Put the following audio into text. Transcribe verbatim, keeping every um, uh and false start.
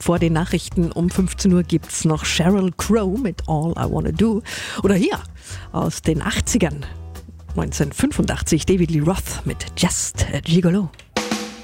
vor den Nachrichten um fünfzehn Uhr gibt's noch Sheryl Crow mit All I Wanna Do. Oder hier aus den achtzigern, neunzehnhundertfünfundachtzig, David Lee Roth mit Just a Gigolo.